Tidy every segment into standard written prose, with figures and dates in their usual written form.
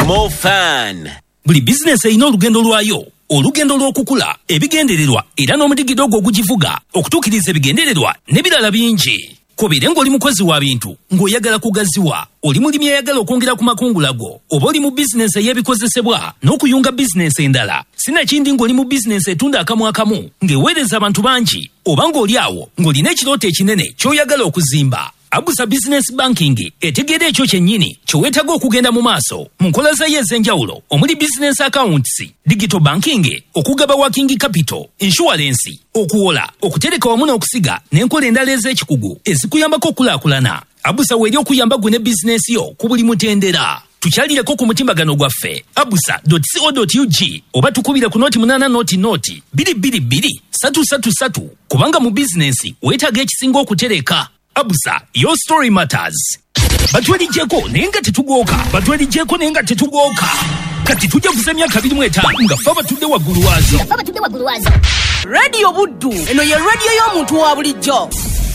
more fun. Buli business erina olugendo lwayo, olugendo lw'okukula, ebigendererwa era n'omudigido ogw'okugivuga okutuukiriza ebigendererwa n'ebirala bingi. Kobere ng'oli mukozi wa bintu ng'oyagala kugaziwa, oli mulimi ayagala okwongera ku makungula go, oba oli mu bizinesi ey'ebikozesebwa n'okuyunga bizinesi endala. Sinakindi ng'oli mu bizinesi etunda akamu akamu ng'eweereza abantu bangi, oba ng'oli awo ng'olina ekirooto ekinene ky'oyagala okuzimba. Abusa Business Banking etegeera ekyo kyennyini kyeweetaaga okugenda mu maaso mu nkola zayo ez'enjawulo omuli business accounts, digital banking, okugaba working capital, insurance, okuwola, okutereka wamu n'okusiga n'enkola endala ez'ekikugu ezikuyambako okulaakulana. Abusa weeri okuyamba gwe ne bizinesi yo ku buli mutendera. Tukyalireko ku mutimbagano gwaffe abusa.co.ug oba tukubira ku noti 8 noti 222 333 kubanga mu bizinesi weetaaga ekisinga okutereka. Abusa, your story matters. Batwelijeko nenga tetugoka. Kati tujja kusemya 25 nga faba tudde waggulu waazo. Radio Buddu, eno ye radio y'omuntu wa bulijjo.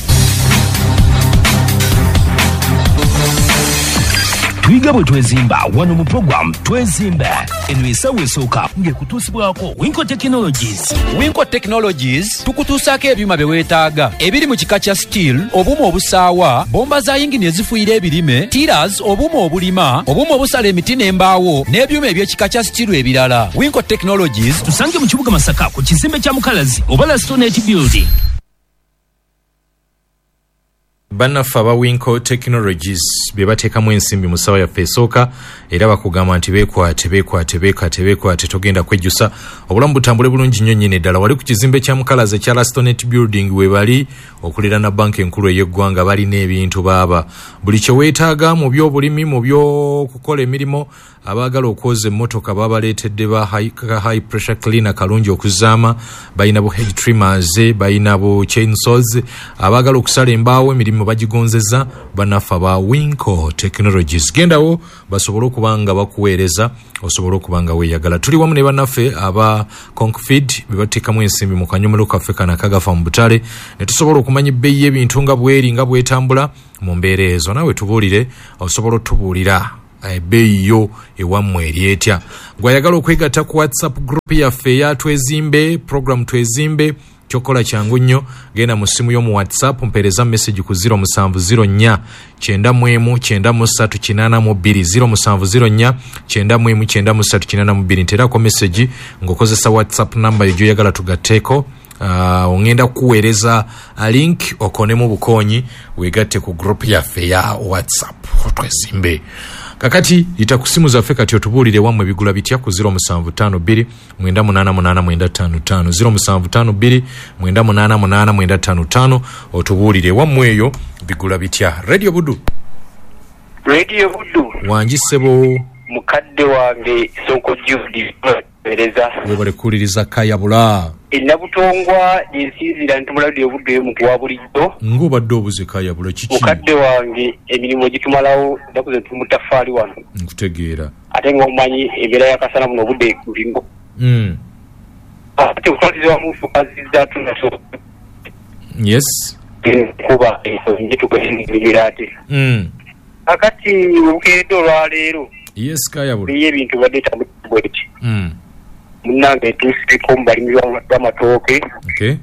Tuyiga bwe twezimba wano mu program Twezimbe. Eno esawa esooka ng'ekutuusibwako Winco Technologies. Winco Technologies tukutuusaako ebyuma bye weetaaga ebiri mu kika kya steel, obuuma obusaawa, bomba za yingini ezifuuyira ebirime, tiras, obuuma obulima, obuuma obusala emiti n'embaawo n'ebyuma eby'ekika kya steel ebirala. Winco Technologies tusange mu kibuga Masaka ku kizimbe kya Mukalazi oba la Stonehenge Building. Bannaffe aba Winco Technologies bye bateekamu ensimbi mu ssaawa yaffe esooka era bakugamba nti beekwate togenda kwejjusa obulamu butambule bulungi nnyo nnyini ddala. Wali ku kizimbe kya Mukalazi ekya la Stonehenge Building we bali okulira na banka enkulu ey'eggwanga balina ebintu baaba buli kye weetaaga mu by'obulimi mu by'okukola emirimu. Abaagala okwoza emmotoka babaleetedde ba high pressure cleaner kalungi okuzaama, balina bu hedge trimmers, balina bu chainsaws, abaagala okusala embaawo emirimu bagigonzeza bannaffe aba Winco Technologies. Gendawo basobole okubanga bakuweereza osobola okubanga weeyagala. Tuli wamu ne bannaffe aba Concfeed be bateekamu ensimbi mu kanyomero kaffe kana akagafa mu butale ne tusobola okumanya ebbeeyi y'ebintu nga bweri nga bwetambula mu mbeera ezo. Naawe tubuulire osobola otubuulira ebbeeyi yo ewammwe eri etya. Gw'ayagala okwegatta ku WhatsApp group yaffe eya Twezimbe, program Twezimbe, kyokola kyangu nnyo, genda mu ssimu y'omu WhatsApp mpeereza message ku 0704 91382 0704 nteerako message ng'okozesa WhatsApp number yo gy'oyagala tugatteeko. Ongenda kuweereza link okonemu bukonyi weegatte ku group yaffe ya WhatsApp Twezimbe. Kakati ita kusimu zaffe kati otubuulire wammwe bigula bitya ku 0752 988 555 otubuulire wammwe eyo bigula bitya. Radio Buddu wanjisebo mukadde wange Sonko Judy pereza webale kuliriza Kayabula Enabutongwa yensinzira ntumula Radio Buddu y'omuntu wa bulijjo ng'obadde obuze Kayabula kiki mukadde wange emirimu gitumalawo ndakuze tumutafaali wano nkutegeera ate ng'omanyi embeera y'akasana muno obudde kulingo ate kukwatizibwa mu fukaziza tunaso yes kuba nje tukwengera ate akati ukeedo olwaleero yes Kayabula ebintu badde tambulibweki munange tusiko mbalimi b'amatooke okay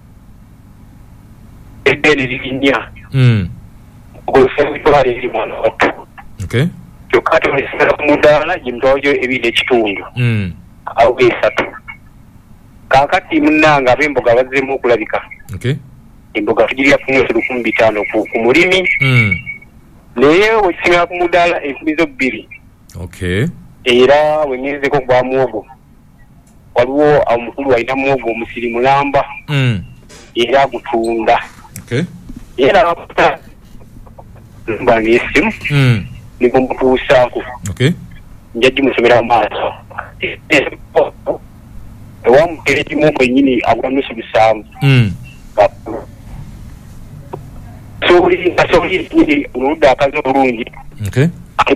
edeni linya ogosebitwala eri mwana wattu okay kyokka tonesera ku mudaala gimutwajo ebiri ekitundu awo esatu kaakati munange ab'emboga bazzeemu okulabika okay emboga tugirya ku mwezi 1500 ku mulimi naye wekisimira ku mudaala 2,000 okay era wenyezeko gwa muwogo waliwo omukulu alina muwogo omusiri mulamba era agutunda okay era mbanga esimu niko mutuusaako okay njajji musomera maaso ewamukerekimu kwenyini agula nusu 7 sooli oludda akazi obulungi okay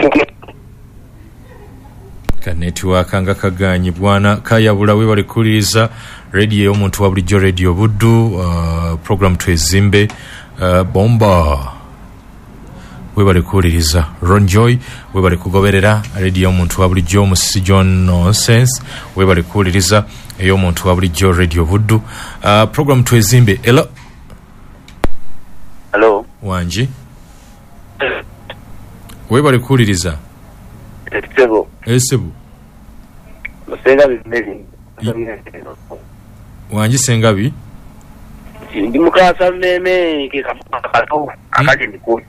kanetiwaka nga kaganye bwana Kayabula webale kuliriza radio y'omuntu wa bulijjo Radio Buddu program Twezimbe bomba webale kuwuliriza. Ron Joy webale kugoberera radio omuntu wa bulijjo Musisi John Nonsense webale kuwuliriza ey'omuntu wa bulijjo radio Buddu. Program twezimbe. Hello. Hello. Wanji. Webale kuwuliriza. Esebo. Musenga bimeli. Wanji Sengabi. Ndi mukasa meme ke kato akaje ndiko.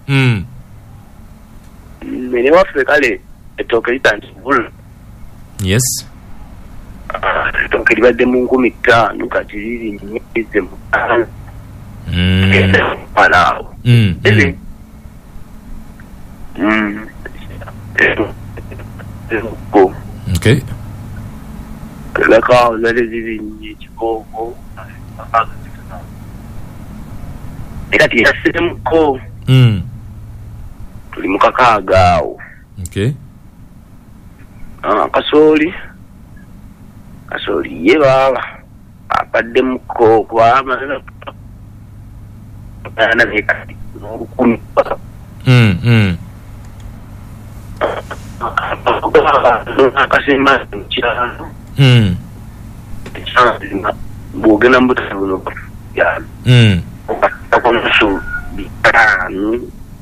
Mene wafe kale etoke itandibul. Yes. Etoke libadde mu 15 kati nyize mu. Palao. Okay. La causa delle chipoco. Ikati yasemko. Tuli mukakagao. Okay. Kasoli yebaba apadde muko kwa ana nekati n'olukumi. Akasemba kirano. Bugena mbutabuno ya. Akonosu bitano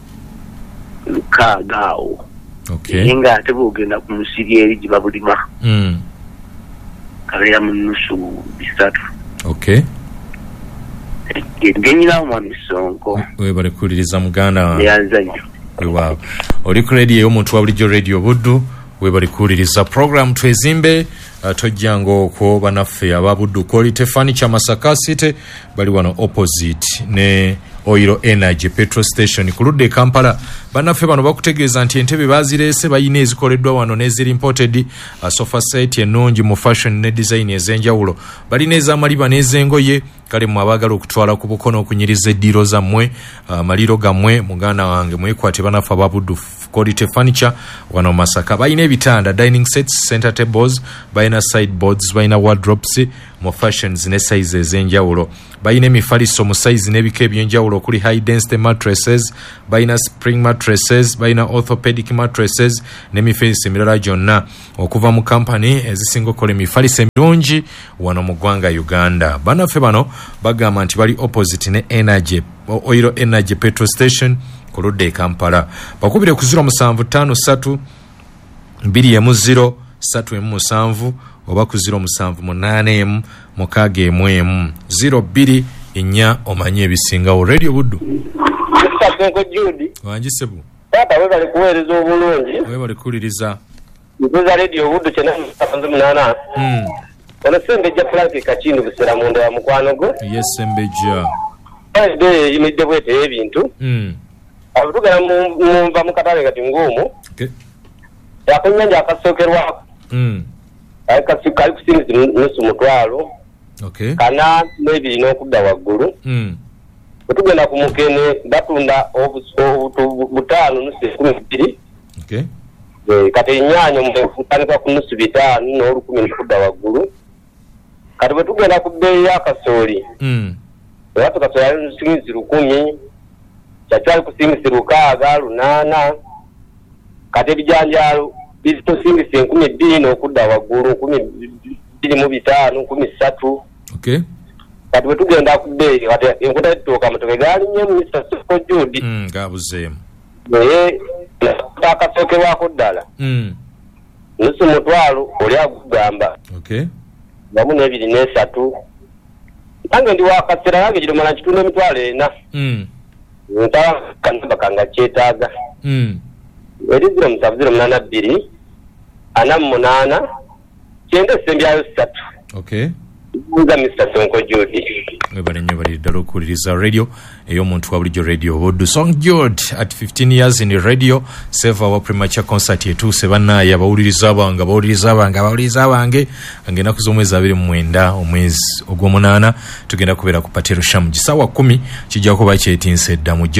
lukagao. Okay. Inga tebugenda kumusiri eri gibabulima. Kale ya munusu bisatu. Okay. Genyina omwamisonko. Webale kuwuliriza muganda. Yanzanyo. Wow. Oli ku radio y'omuntu wa bulijjo radio Buddu webale kuwuliriza program twezimbe. Tojjango ko banaffe ababuddu Quality Furniture Masaka City bali wano opposite ne Oil Energy petrol station ku ludde Kampala. Banaffe bano bakutegeeza nti entebe bazireese bayina ezikoleddwa wano n'eziri imported sofa set ennungi mu fashion ne design ez'enjawulo. Balina ez'amaliba n'ez'engoye kale mu abagala okutwala ku bukono okunyiriza eddiiro zammwe amaliro gammwe muganda wange mwekwate banaffe ababuddu Quality Furniture wano Masaka. Bayina ebitanda dining sets, center tables, bayina sideboards, bayina wardrobes mu fashions ne size ez'enjawulo. Bayina emifaliso mu size n'ebika eby'enjawulo kuli high density mattresses, bayina spring mattresses, bayina orthopedic mattresses n'emifaliso emirala gyonna okuva mu company ezisinga okukola emifaliso emirungi wano mu ggwanga Uganda. Banaffe bano bagamba nti bali opposite ne Oil Energy petrol station ku ludde Kampala. Bakubire ku 0753 210 oba ku 0788 6 02 inya omanye ebisingawo. Radio Buddu. Kasenko Judy. Wanji Sebu. Papa we bali kuweereza obulungi. We bali kuwuliriza. Nkuza Radio Buddu kyena 78. Ono Sembejja Frank Kachindi busera munda wa mukwano go. Yes Sembejja. Ade imidde bwete ebintu. Abutugala mumva mukatale kati ngumu. Okay. Yakunyanja akasokerwa. Kali kusinzi nusu mutwalo. Okay. Kana maybe n'okudda waggulu. Otugenda ku mukene batunda butaano nusu 12. Okay. Kati ennyaanya mufutanika ku nusu 5 n'olukumi n'okudda waggulu. Kati bwe tugenda ku bbeeyi y'akasooli. Watu kasooli sinzi 10. Kyali kusingisi 6, 8. Kati ebijanjaalo bisingisi 12 n'okudda waggulu 25, 13. Okay. Kati bwe tugenda ku bbeeyi kati enkuta y'ettooka amatoke gaali nnyo Mr. Soko Judy. Gabuzeemu. Naye akasokerwako ddala. Nusu mutwalo oli agugamba. Okay. Wamu n'ebiri n'esatu. Nange ndi wakasera nange kiri mala kitunda emitwalo 4. Ntaba kanamba kanga kyetaaga. Eri 0702 48 9 3. Okay. Buza Mr. Sonko Judy. Webale nnyo bali ddala okuwuliriza radio ey'omuntu wa bulijjo radio Buddu. Song Jude at 15 years in the radio. Save our premature concert yetuuse bannaaye abawuliriza abange ng'ennaku z'omwezi 29 omwezi ogw'omunaana tugenda kubeera ku Patero Sham gisaawa 10 kijja kuba kyetinse dda. Mujje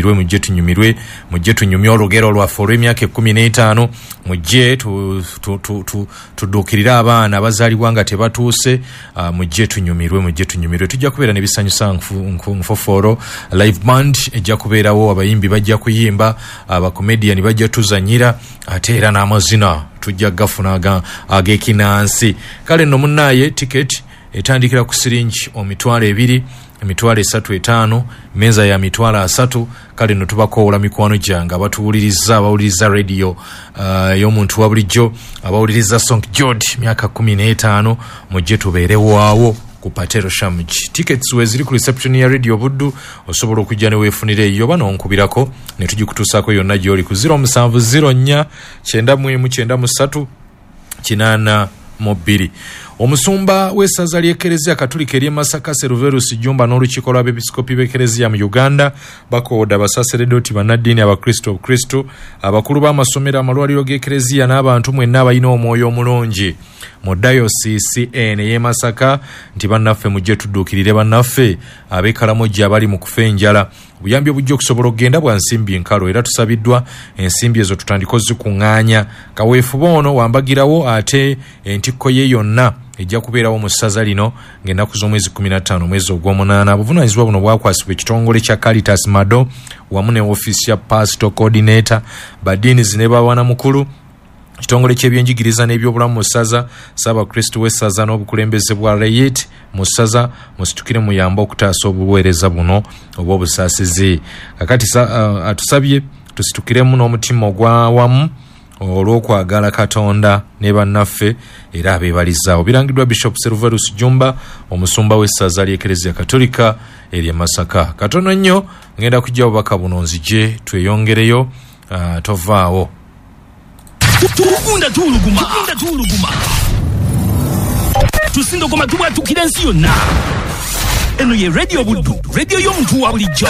tunyumye olugero lwaffe olw'emyaka 15 mujje tudduukirire abaana abazaalibwa nga tebatuuse. Mujje tunyumirwe tujja kubeera n'ebisanyusa nfoforo live band ejja kubeerawo, abayimbi bajja kuyimba, abakomedian bajja tuzanyira, ate era n'amazina tujja gafuna ag'ekinansi. Kale nno munnaye ticket etandikira ku siringi omitwalo 2, emitwalo 3, 5, meza ya mitwalo 3. Kale nno tubakoola mikwano gyange abawuliriza radio y'omuntu wa bulijjo, abawuliriza Song George myaka 15, mujje tubeerewaawo ku Patero Shamji. Tickets weziri ku reception ya Radio Buddu, osobola okujja ne weefunire eyo bano nkubirako ne tugikutuusaako yonna gy'oli ku 0704 993 882. Omusumba w'essaza ly'Ekereziya Katolika ery'e Masaka Seruverus Jumba n'olukiiko lw'abepiskopi b'Ekereziya mu Uganda bakooda basaseredoti bannaddiini abakristo abakulu b'amasomero amalwaliro g'Ekereziya n'abantu mwenna abalina omwoyo omulungi mu dayosisi y'e Masaka nti bannaffe mujje tudduukirire bannaffe ab'Ekaramoja abali mu kufa enjala. Obuyambi obujja okusobola okugenda bwa nsimbi nkalo era tusabiddwa ensimbi ezo tutandika ozikuŋŋaanya. Kaweefuba ono wambagirawo ate entikko ye yonna ejja kubeerawo mu ssaza lino ng'ennaku z'omwezi 15 omwezi ogw'omunaana. Obuvunaanyizibwa buno bwakwasibwa ekitongole kya Caritas Mado wamu ne ofiisi ya Pastoral Coordinator baddiini ne bawana mukulu kitongole ky'ebyenjigiriza n'ebyobulamu mu ssaza, Ssaabakristo w'essaza n'obukulembeze bwa Reyit mu ssaza musitukire muyamba okutaasa obuweereza buno obw'obusaasizi. Kakati atusabye tusitukiremu n'omutima ogw'awamu olw'okwagala Katonda ne bannaffe era abeebalizaawo. Birangiddwa Bishop Seruverus Jumba, omusumba w'essaza ly'Ekereziya Katolika ery'e Masaka. Katono nnyo ngenda kujja obubaka buno nzije tweyongereyo tovaawo. Tukunda tuluguma tusindogoma tubwatukira ensi yonna. Eno ye Radio Buddu, radio y'omuntu wa bulijjo.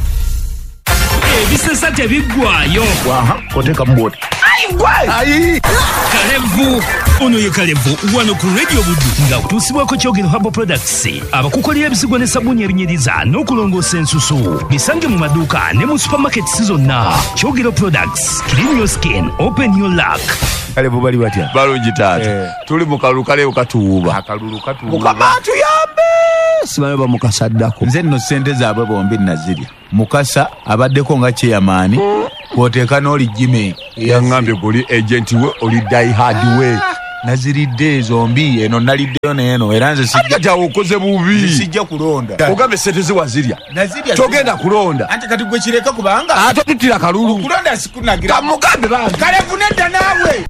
Ebisesa tebiggwaayo. Koteka mboti. Ayi. Kalevu. Ono ye Kalevu wano ku Radio Buddu nga kutuusibwako Kyogero Herbal Products abakukolera ebisigo ne sabuni ebinyiriza n'okulongoosa ensusu. Bisange mu maduuka ne mu supermarkets zonna. Kyogero Products, clean your skin, open your luck. Kalevu bali batya? Balungi taata. Tuli mu kalulu kale okatuuba. Akalulu katuuba. Mukama tuyambe. Simanyi ba mukasaddako. Nze nno ssente zaabwe bombi nazirya. Mukasa abaddeko nga chairman kwoteeka n'oli Jimmy. Yangambye guli agent we oli die hard we. Naziridde zombi eno naliddeyo n'eno era nze sijja okoze bubi. Sijja kulonda. Ogambe ssente ziwazirya. Nazirya. Togenda kulonda. Anti kati gwe kireka kubanga. Atotutira kalulu. Kulonda sikunagira. Kamugambe bantu. Kalevu nedda naawe.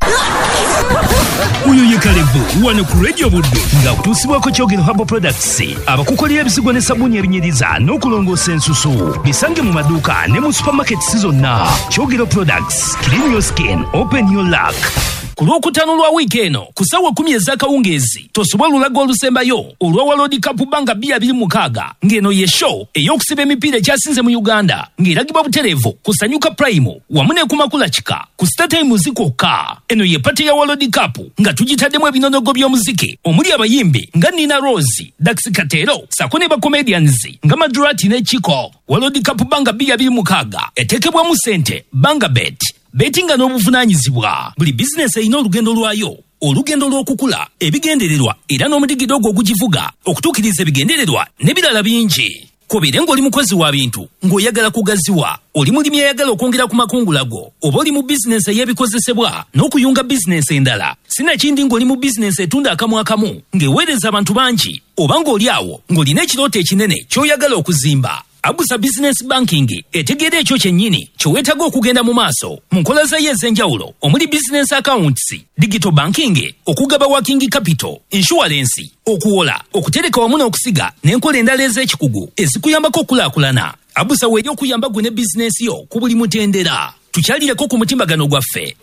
Uyo ye Kalevu wano ku Radio Buddu nga kutuusibwako Kyogero Herbal Products abakukolera ebisigo ne sabuni ebinyiriza n'okulongoosa ensusu. Bisange mu maduuka ne mu supermarkets zonna. Kyogero Products, clean your skin, open your luck. Ku lwokutaano lwa wiiki eno ku ssaawa 10 ez'akawungeezi tosobwa olulaga olusembayo olwa World Cup Banga 2026 ng'eno ye show ey'okusiba emipiira ekyasinze mu Uganda ng'eragibwa butereevu ku Sanyuka Prime wamu ne ku Makulachika ku StarTimes kwokka. Eno ye pati ya World Cup nga tugitaddemu ebinonogo by'omuziki omuli abayimbi nga Nina Rose, Dax Katero sako ne bakomedians nga Madrati ne Chiko. World Cup Banga 2026 eteekebwamu ssente Banga Bet. Betinga n'obuvunaanyizibwa buli bizinesi erina olugendo lwayo, olugendo lw'okukula ebigendererwa era n'omudigido ogwo ogugivuga okutuukiriza ebigendererwa n'ebirala bingi. Kobere ng'oli mukozi wa bintu ng'oyagala kugaziwa, oli mulimi ayagala okwongera ku makungula go, oba oli mu bizinesi ey'ebikozesebwa n'okuyunga bizinesi endala. Sinakindi ng'oli mu bizinesi etunda akamu akamu ng'eweereza abantu bangi, oba ng'oli awo ng'olina ekirooto ekinene ky'oyagala okuzimba. Abusa Business Banking etegeera ekyo kyennyini kyeweetaaga okugenda mu maaso mu nkola zayo ez'enjawulo omuli business accounts, digital banking, okugaba working capital, insurance, okuwola, okutereka wamu n'okusiga n'enkola endala ez'ekikugu ezikuyambako okulaakulana. Abusa weeri okuyamba gwe ne bizinesi yo ku buli mutendera. Tukyalireko ku mutimbagano gwaffe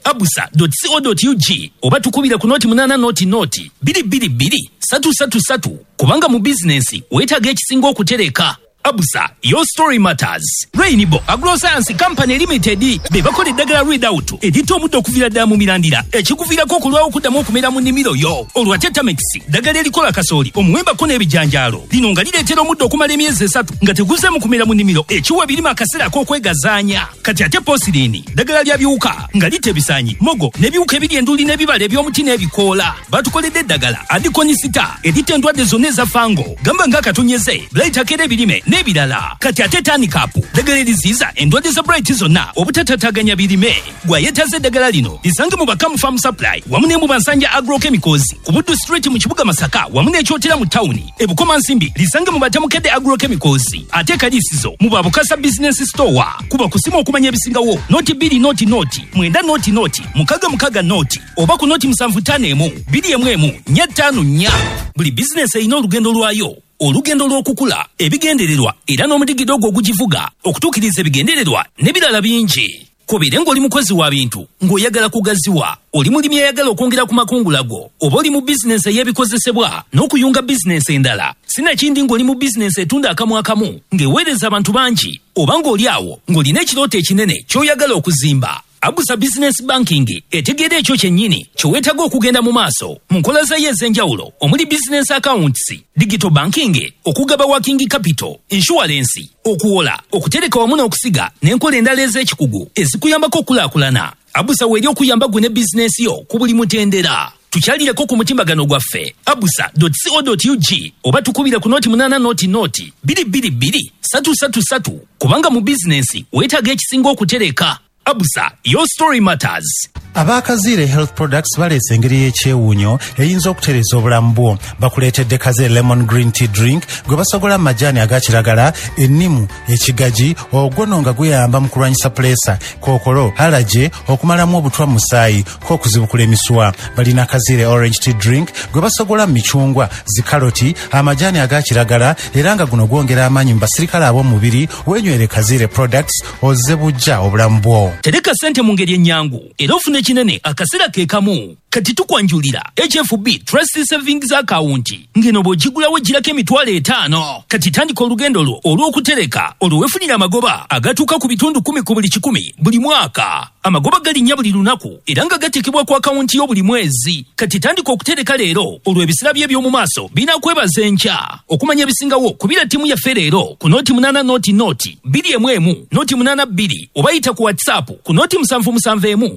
abusa.co.ug oba tukubira ku noti 8 noti 222 333 kubanga mu bizinesi weetaaga ekisinga okutereka. Abusa, your story matters. Rainbow Agroscience Company Limited be bakola eddagala Readout editta omuddo okuvira ddala mu mirandira ekikuviirako okulwawo okuddamu okumera mu nnimiro yo. Olwa Tetamix ddagala erikola kasooli omuwembako n'ebijanjaalo lino nga lireetera omuddo okumala emyezi 3 nga teguzeemu kumera mu nnimiro ekiwa birimu akaseera ak'okwegazaanya. Kati ate Posilini ddagala lya biwuka nga litta ebisaanyi, mogo n'ebiwuka ebiri enduli n'ebibala eby'omuti n'ebikoola. Batukoledde eddagala Adikonisita editta endwadde zonna eza fango gamba ng'akatonyeze Blight akera ebirime n'ebirala. Kati ate Tanikapu ddagala eriziyiza endwadde za Bright zonna obutatataganya birime. Gwe yeetaze eddagala lino lisange mu Bakamu Farm Supply wamu ne mu Bansanja Agrochemicals ku Buddu Street mu kibuga Masaka wamu n'ekyotera mu tawuni. E Bukoma Nsimbi lisange mu Batamukedde Agrochemicals. Ate Kaliisizo mu Babukasa Business Store. Kuba kusima okumanya ebisingawo noti 2 noti mwenda noti mukaga noti oba ku noti 75 2 4 buli business erina olugendo lwayo. Olugendo lw'okukula ebigendererwa era n'omudigido ogwo ogugivuga okutuukiriza ebigendererwa n'ebirala bingi. Kobere ng'oli mukozi wa bintu ng'oyagala kugaziwa, oli mulimi ayagala okwongera ku makungula go, oba oli mu bizinesi ey'ebikozesebwa n'okuyunga bizinesi endala. Sinakindi ng'oli mu bizinesi etunda akamu ng'eweereza abantu bangi, oba ng'oli awo ng'olina ekirooto ekinene ky'oyagala okuzimba. Abusa Business Banking etegeera ekyo kyennyini kyeweetaga okugenda mu maaso mu nkola zayo ez'enjawulo omuli business accounts, digital banking, okugaba working capital, insurance, okuwola, okutereka wamu n'okusiga n'enkola endala ez'ekikugu ezikuyambako okulaakulana. Abusa weeri okuyamba gwe ne bizinesi yo ku buli mutendera. Tukyalireko ku mutimbagano gwaffe abusa.co.ug oba tukubira ku noti 8 noti 222 333 kubanga mu bizinesi weetaaga ekisinga okutereka. Abusa, your story matters. Abakazire Health Products baleese engeri y'ekyewuunyo eyinza okutereza obulamu bwo. Bakuleetedde Kazire Lemon Green Tea Drink gwe basogola mu majaani aga kiragala, ennimu, ekigaji, ogwono nga guyamba mu kulwanyisa pulesa, kookolo, alaje, okumalamu obutwa mu musaayi, k'okuzibukula emisuwa. Balina Kazire Orange Tea Drink gwe basogola mu micungwa, zikaloti, amajaani aga kiragala era nga guno gwongera amaanyi mu basirikale ab'omubiri. Wenywere Kazire Products ozze bujja obulamu bwo. Tereka sente mu ngeri ennyangu era ofune kinene akaseera ke kamu. Kati tukwanjulira HFB Trust Savings Account ngeno bw'ogigulawo girako emitwalo 5. Kati tandika olugendo lwo olw'okutereka olwefunira amagoba agatuuka ku bitundu 10 ku buli 100 buli mwaka. Amagoba galinnya buli lunaku era nga gatekebwa ku akawunti yo buli mwezi. Kati tandika okutereka leero olw'ebisira bye by'omu maaso binakwebaza enkya. Okumanya ebisingawo kubira ttiimu yaffe leero ku noti 8 noti 2 noti 82 oba yita ku WhatsApp ku noti 771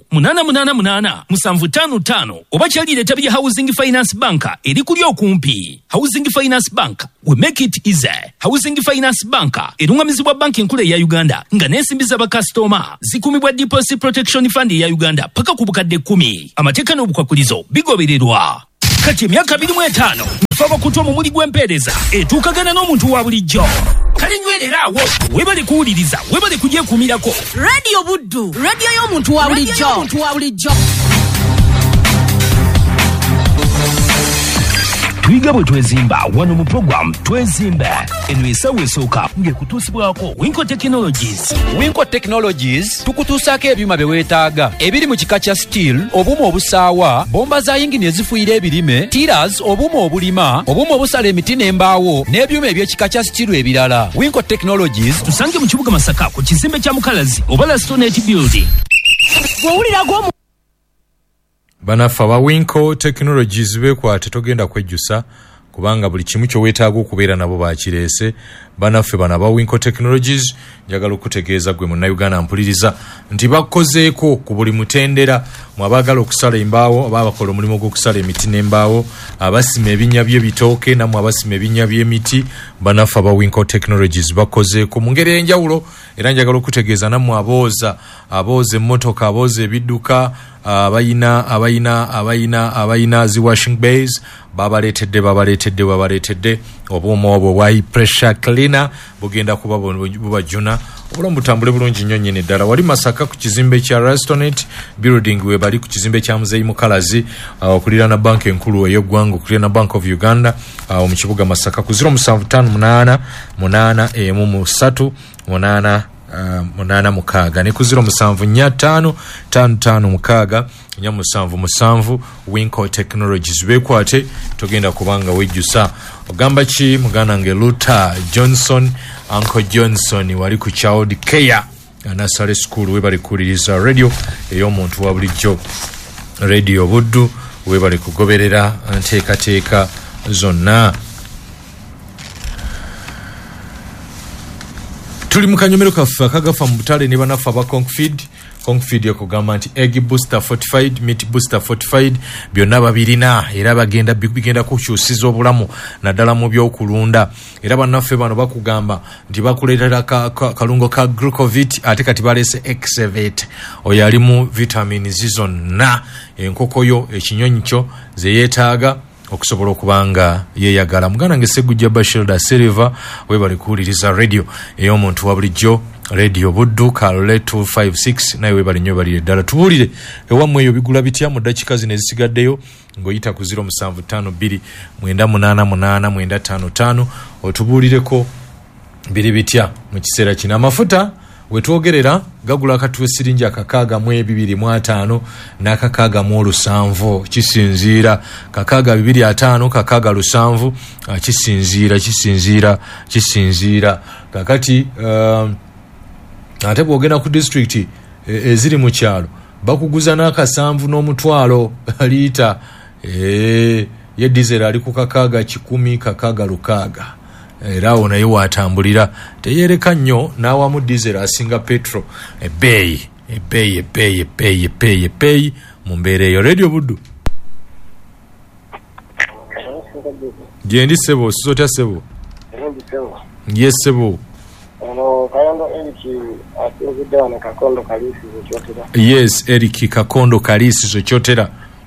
888 755 oba kyalireeta bya Housing Finance Bank eri kuli okumpi. Housing Finance Bank, we make it easy. Housing Finance Bank erungamizibwa banki enkulu eya Uganda nga n'ensimbi z'abakasitoma zikumibwa Deposit Protection Fund eya Uganda paka ku bukadde 10. Amateeka n'obukwakulizo bigobererwa. Kati emyaka 25 nfaba kutwa mu muli gw'empeereza etuukagana n'omuntu wa bulijjo. Kale nywerera awo webale kuwuliriza, webale kugyekuumirako. Radio Buddu, radio y'omuntu wa bulijjo. Tuyiga bwe twezimba wano mu program Twezimbe. Eno esawa esooka ng'ekutuusibwako Winco Technologies. Winco Technologies tukutuusaako ebyuma bye weetaaga ebiri mu kika kya steel, obuuma obusaawa, bomba za yingini ezifuuyira ebirime, tiras, obuuma obulima, obuuma obusala emiti n'embaawo n'ebyuma eby'ekika kya steel ebirala. Winco Technologies tusange mu kibuga Masaka ku kizimbe kya Mukalazi oba la Stonehenge Building. Gwewulirako Banaffe aba Winco Technologies beekwate togenda kwejjusa kubanga buli kimu ky'oweetaaga okubeera nabo baakireese. Banaffe bano aba Winco Technologies njagala okutegeeza gwe munnayuganda mpuliriza nti bakozeeko ku buli mutendera mu abaagala okusala embaawo, abakola omulimu gw'okusala emiti n'embaawo, abasima ebinnya by'ebitooke namwe abasima ebinnya by'emiti. Banaffe aba Winco Technologies bakozeeko mu ngeri enjawulo era njagala okutegeeza nammwe abooza emmotoka, abooza ebidduka, abayina zi washing bays babaleetedde obuuma obwo bwa high pressure cleaner bugenda kuba bubajuna obulamu butambule bulungi nnyo nnyini ddala. Wali Masaka ku kizimbe kya Restaurant Building we bali ku kizimbe kya Muzeeyi Mukalazi okuliraana banka enkulu ey'eggwanga, okuliraana Bank of Uganda mu kibuga Masaka ku 0758 8 8 mukaaga ne ku 0745 55 7 Winco Technologies beekwate togenda kubanga wejjusa. Ogamba ki muganda nge Luther Johnson, Uncle Johnson wali ku Child Care Nursery School we bali kuwuliriza radio ey'omuntu wa bulijjo Radio Buddu we bali kugoberera nteekateeka zonna. tuli mu kanyomero kaffe akagafa mu butale ne banafa ba Concfeed yakugamba nti egg booster fortified, meat booster fortified byonna babirina era bigenda kukyusiza obulamu naddala mu by'okulunda. Era bannaffe bano bakugamba nti bakuleetera kalungo ka glucovit ate kati baleese Exevate oyo ali mu vitamins zonna enkoko yo ekinyonyi kyo ze yeetaaga okusobola okubanga yeyagala. Muganda nge Segujja Bashirda Silver we bali kuwuliriza radio ey'omuntu wa bulijjo Radio Buddu Kalole 256 naye we bali nnyo bali eddala. Tubuulire ewammwe eyo bigula bitya mu dakika zino ezisigaddeyo ng'oyita ku 0752 988 955 otubuulireko biri bitya mu kiseera kino. Amafuta wetwogerera gagula akatuwe sirinji akakaaga mu 225 n'akakaaga mu 7 kisinziira kakaaga 25 kakaaga 7 kisinziira kakati ate bwogenda ku district eziri mu kyalo bakuguza n'akasanvu n'omutwalo liita ye diesel ali ku kakaaga 10 kakaaga 6 era awo naye watambulira teyereka nnyo n'awamu diesel asinga petro ebbeeyi mu mbeera eyo. Radio Buddu gyendi sebo sizotya sebo yes sebo yes Eric Kakondo Kalisizo Kyotera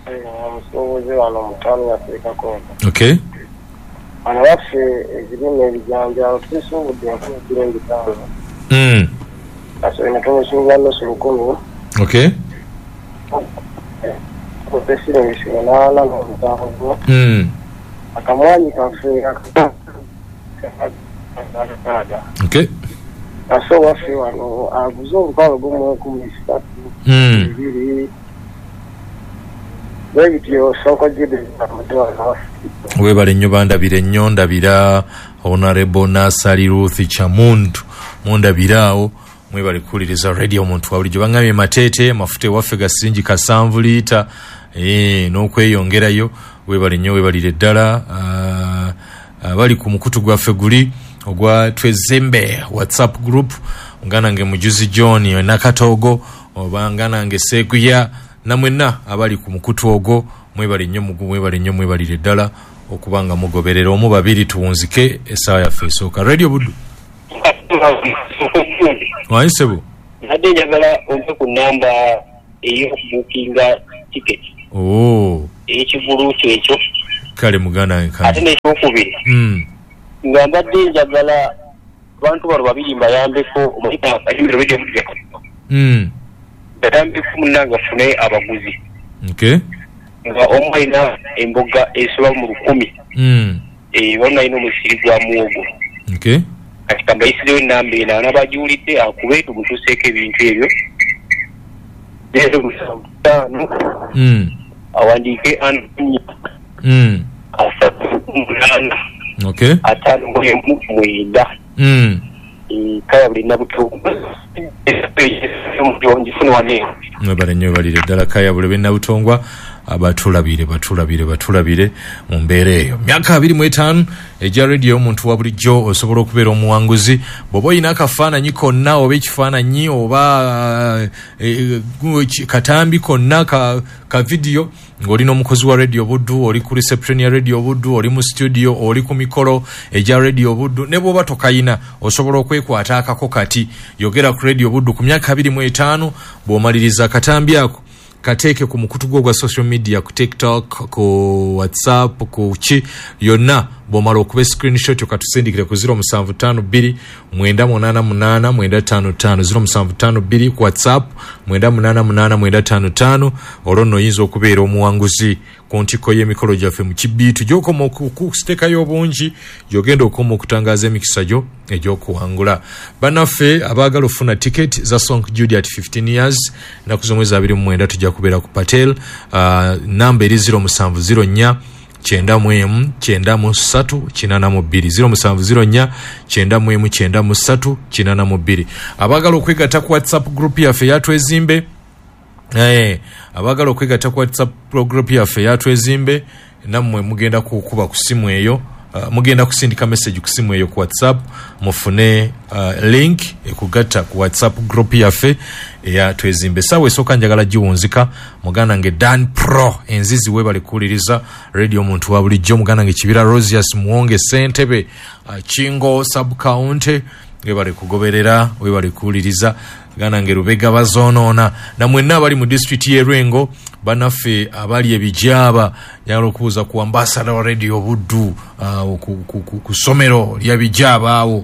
okay ana waffe ezirime ebijanja otusubudde okugira engitano aso inatomusubula nusu 10 okay professional missionala n'omutago akamwanyi kaffe okay aso waffe wano aguze obukalo gumu ku misatu ebiri Webityo soko jide amadwa webale nnyo bandabire nnyo ndabira Honorable Nasali Ruth Chamuntu mundabiraawo mwebale kuwuliriza radio omuntu wa bulijjo bangambye Matete mafuta waffe gasinji kasanvu liita n'okweyongerayo webale nnyo webalire ddala bali ku mukutu gwaffe guli ogwa Twezembe WhatsApp group ngana nge Mujuzi John Nakatogo obangana nge Seguya namwenna abali ku mukutu ogwo mwebale nnyo mwebalire ddala okubanga mugoberera omu babiri tuwunzike essaawa yaffe esooka. Radio Buddu wayisebu nadde njagala ompe ku namba ey'okubuukinga ticket ekivulu ekyo kale muganda ate n'ekyokubiri nga mbadde njagala abantu bano babiri mbayambeko omuyita ayimiro Radio Buddu bayambeko munnanga afune abaguzi okay nga omu alina emboga esoba mu 10 wonna alina omusiri gwa muwogo okay kati kambayisirewo enamba eno anabagiwulidde akube tumutuuseeko ebintu ebyo 05 awandiike annya 38 okay 5 kaya buli nabuto njifuna wane mwebale nnyo balire ddala kaya buli bennabutongwa batulabire mu mbeera eyo. Myaka 25 ejja radio omuntu wa bulijjo osobola okubeera omuwanguzi bw'oba olina akafaananyi konna oba ekifaananyi oba katambi konna ka video ng'olina omukozi wa Radio Buddu oli ku reception ya Radio Buddu oli mu studio oli ku mikolo ejja Radio Buddu ne bw'oba tokayina osobola okwekwata akako kati yogera ku Radio Buddu ku myaka 25 bw'omaliriza akatambi ako kateeke ku mukutu gwo gwa social media ku TikTok ku WhatsApp ku ki yonna bw'omala okuba screenshot okatusindikire ku 0752 988 955 0752 ku WhatsApp 988 955 olwo nno oyinza okubeera omuwanguzi ku ntiko y'emikolo gyaffe mu kibiitu gy'okoma okusitekayo obungi gy'ogenda okoma okutangaaza emikisa gyo egy'okuwangula. Bannaffe abaagala ofuna ticket za Sonk Judy at 15 years ennaku z'omwezi 29 tujja kubeera ku Patel namba eri 0704 0704 abagala okwegatta ku WhatsApp group yaffe yatwezimbe abagala okwegatta ku WhatsApp group yaffe yatwezimbe nammwe mugenda kukuba ku simu eyo mugenda kusindika message ku simu eyo ku WhatsApp mufune link ekugatta ku WhatsApp group yaffe ya Twezimbe. Sawe soka njagala jiwunzika muganda nge Dan Pro enzizi webale kuliriza radio muntu wa bulijjo muganda nge Kibira Rosius muwonge Sentebe Chingo sub county webale kugoberera webale kuliriza gana nge Rubega bazonoona na mwenna bali mu district ye Rwengo banaffe abali ebijaba yalo kuza ku ambassador wa radio Buddu ku somero lya bijaba awo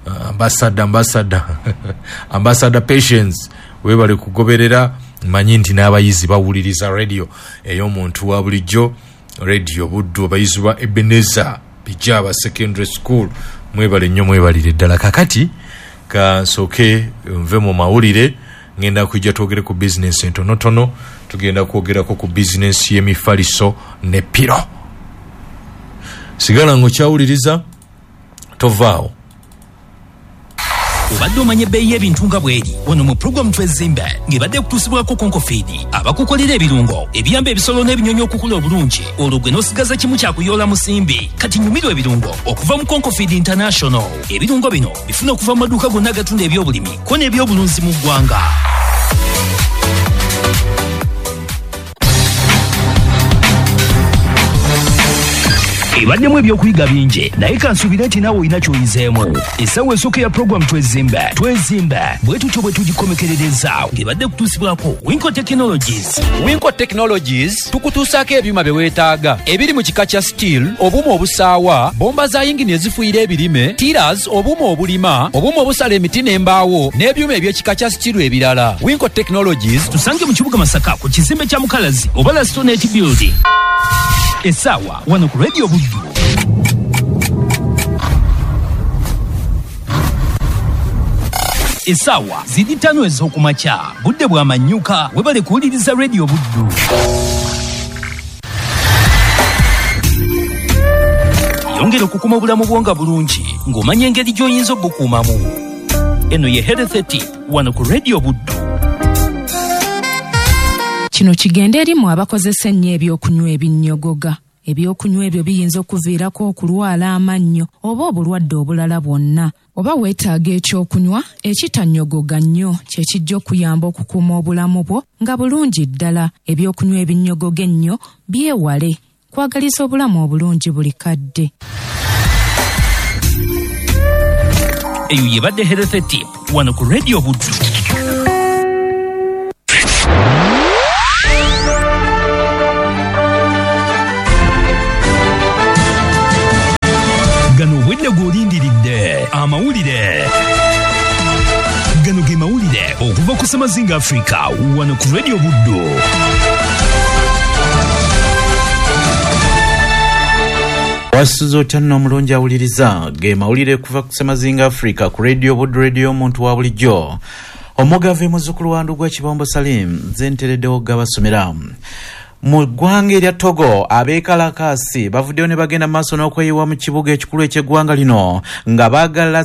ambassador Patience webale kugoberera manyi nti n'abayizi bawuliriza radio ey'omuntu wa bulijjo radio Buddu abayizi ba Ebenezer bijaba secondary school mwebale nnyo mwebalire ddala kakati kasoke nve mu mawulire ngenda kujja twogere ku business entonotono tugenda kwogerako ku business y'emifaliso ne piro sigala ngo kyawuliriza tovaawo obadde omanye ebbeeyi y'ebintu nga bw'eri wano mu pulogulamu Twezimbe ng'ebadde kutuusibwako konkofidi abakukolera ebirungo ebiyamba ebisolo n'ebinyonyi okukula obulungi olwo gwe n'osigaza kimu kyakuyoola musimbi kati nyumirwa ebirungo okuva mu konkofidi international. Ebirungo bino bifuna okuva mu maduuka gonna agatunda ebyobulimi ko n'ebyobulunzi mu ggwanga. Ebaddemu ebyokuyiga bingi naye kansuubire nti naawe olina ky'oyizeemu. Essaawa esooka ya pulogulamu Twezimbe bwe tutyo bwe tugikomekerereza ng'ebadde kutuusibwako Winco Technologies. Winco Technologies tukutuusaako ebyuma bye weetaaga ebiri mu kika kya steel, obuuma obusaawa, bomba za yingini ezifuuyira ebirime, tiras, obuuma obulima, obuuma obusala emiti n'embaawo n'ebyuma eby'ekika kya steel ebirala. Winco Technologies tusange mu kibuga Masaka ku kizimbe kya Mukalazi oba Lastonet Building. Essaawa wano ku Radio Buddu. Essaawa ziri 5 ez'okumakya budde bw'amanyuka webale kuwuliriza Radio Buddu. Yongera okukuma obulamu bwonga bulungi ng'omanya engeri gy'oyinza obukuumamu. Eno ye Health Tip wano ku Radio Buddu. Kino kigenda erimu abakozesa ennyo ebyokunywa ebinnyogoga. Ebyokunywa ebyo biyinza okuviirako okulwala amannyo oba obulwadde obulala bwonna. Oba weetaaga ekyokunywa ekitannyogoga nnyo kye kijja okuyamba okukuuma obulamu bwo nga bulungi ddala. Ebyokunywa ebinnyogoga ennyo byewale kwagaliza obulamu obulungi buli kadde. Eyo yebadde Health Tip wano ku Radio Buddu. Gano obwedde gw'olindiridde amawulire. Gano ge mawulire okuva ku Semazinga Africa wano ku Radio Buddu. Wasuzo tano mulungi awuliriza ge mawulire kuva ku Semazinga Africa ku Radio Buddu, radio omuntu wa bulijjo. Omugave muzzukulu wa Ndugwa Kibombo Salim zentereddewo gabasomera. Mu ggwanga erya Togo abeekalakaasi bavuddeyo ne bagenda maaso n'okweyiwa mu kibuga ekikulu eky'eggwanga lino nga baagala